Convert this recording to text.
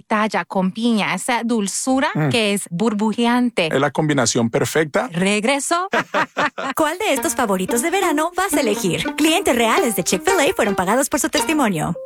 pitaya con piña, esa dulzura que es burbujeante. Es la combinación perfecta. ¿Regreso? ¿Cuál de estos favoritos de verano vas a elegir? Clientes reales de Chick-fil-A fueron pagados por su testimonio.